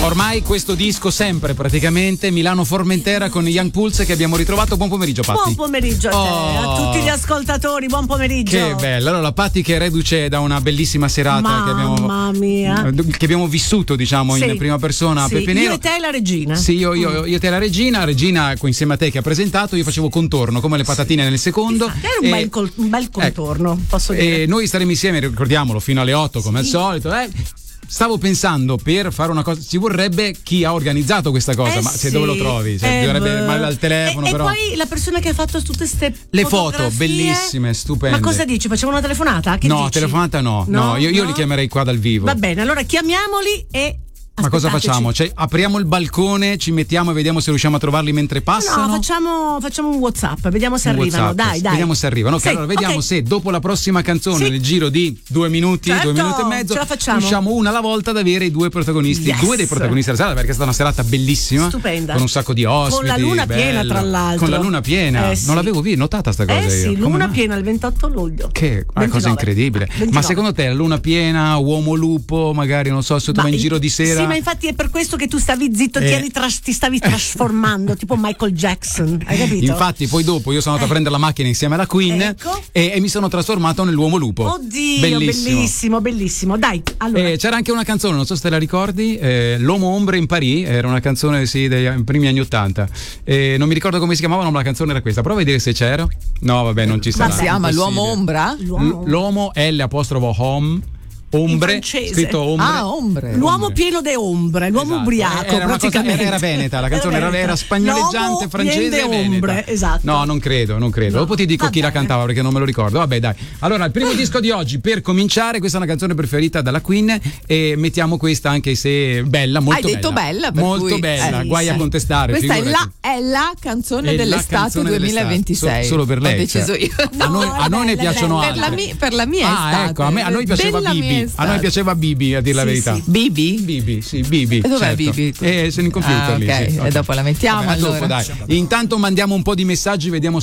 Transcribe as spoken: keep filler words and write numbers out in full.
Ormai questo disco sempre praticamente Milano Formentera con Young Pulse che abbiamo ritrovato. Buon pomeriggio Patti. Buon pomeriggio a te, oh. a tutti gli ascoltatori, buon pomeriggio. Che bello. Allora Patti che è reduce da una bellissima serata Mamma che abbiamo mia. che abbiamo vissuto diciamo sì. in prima persona a sì. Pepe Nero. Io e te e la regina. Sì, io, io, io e te la regina, Regina insieme a te che ha presentato, io facevo contorno come le patatine nel secondo. Esatto. Era un, e, bel col, un bel contorno, eh, posso dire. E noi staremo insieme, ricordiamolo, fino alle otto come sì. al solito, eh. Stavo pensando per fare una cosa, ci vorrebbe chi ha organizzato questa cosa, eh ma se sì, dove lo trovi? Cioè, eh dovrebbe male al telefono, e, però. E poi la persona che ha fatto tutte queste le foto, bellissime, stupende. Ma cosa dici? Facciamo una telefonata? Che no, dici? telefonata no, no, no io, io no? li chiamerei qua dal vivo. Va bene, allora chiamiamoli e ma cosa facciamo? Cioè, apriamo il balcone, ci mettiamo e vediamo se riusciamo a trovarli mentre passano? No, facciamo, facciamo un WhatsApp, vediamo se un arrivano. WhatsApp. Dai, dai. Vediamo se arrivano. Ok, sì, allora vediamo okay. se dopo la prossima canzone, sì. nel giro di due minuti, certo, due minuti e mezzo, ce la facciamo. riusciamo una alla volta ad avere i due protagonisti, yes. due dei protagonisti della serata, perché è stata una serata bellissima. Stupenda. Con un sacco di ospiti. Con la luna bello. piena, tra l'altro. Con la luna piena. Eh, sì. Non l'avevo vista, notata sta cosa eh, io. sì, Come luna mai? piena il ventotto luglio. Che una cosa incredibile. ventinove. Ma secondo te la luna piena, uomo lupo, magari non so, se tu vai in giro di sera. Sì, ma infatti è per questo che tu stavi zitto. Ti, eri tras- ti stavi trasformando tipo Michael Jackson, hai capito? Infatti poi dopo io sono andato eh. a prendere la macchina insieme alla Queen ecco. e, e mi sono trasformato nell'uomo lupo. Oddio, bellissimo, bellissimo, bellissimo. Dai, allora. Eh, c'era anche una canzone, non so se te la ricordi, eh, L'Uomo Ombre in Paris, era una canzone sì, dei primi anni ottanta. Eh, non mi ricordo come si chiamava, ma la canzone era questa. Prova a vedere se c'era. No, vabbè, non ci sarà. Ma si chiama L'Uomo Ombra? L'uomo, L- l'uomo L apostrofo home. Ombre, scritto ombre. Ah, ombre. L'uomo ombre. pieno de ombre, l'uomo esatto. ubriaco era praticamente. Cosa, era veneta, la canzone era vera, spagnoleggiante, l'uomo francese e ombre, esatto. No, non credo, non credo. No. Dopo ti dico Va chi bene. la cantava perché non me lo ricordo. Vabbè, dai. Allora, il primo disco di oggi per cominciare, questa è una canzone preferita dalla Queen e mettiamo questa anche se bella, molto Hai detto bella, per molto cui, bella, eh, guai sì. a contestare. Questa è figurati. la, è la canzone È dell'estate la canzone duemilaventisei. dell'estate. So, solo per lei. Ho deciso cioè. io. A noi, No, a noi ne bella, piacciono bella. Per altre. la, mia, per la mia ah, estate. ecco, a, me, a noi piaceva Della mia Bibi. A estate. noi piaceva Bibi, a dire la Sì, verità. sì. Bibi? Bibi, sì, Bibi. E dov'è certo. Bibi? Eh, sono in computer ah, lì. ok, Sì. e dopo la mettiamo. Vabbè, allora. dopo, dai. Intanto mandiamo un po' di messaggi, vediamo